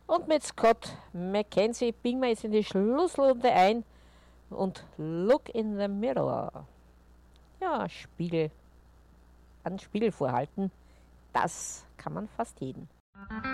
Und mit Scott McKenzie biegen wir jetzt in die Schlussrunde ein und Look in the Mirror. Ja, Spiegel vorhalten, das kann man fast jeden.